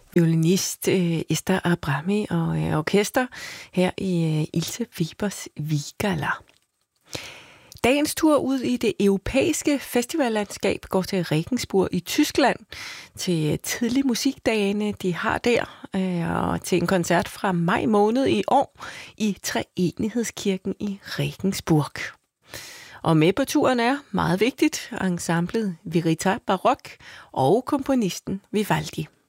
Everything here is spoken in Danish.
Violinist Esther Abrami og orkester her i Ilse Webers Vigala. Dagens tur ud i det europæiske festivallandskab går til Regensburg i Tyskland, til tidlig musikdagene, de har der, og til en koncert fra maj måned i år i Treenighedskirken i Regensburg. Og med på turen er, meget vigtigt, ensemblet Verita Baroque og komponisten Vivaldi.